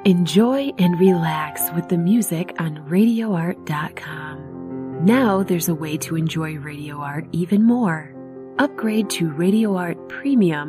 Enjoy and relax with the music on RadioArt.com. Now there's a way to enjoy Radio Art even more. Upgrade to Radio Art Premium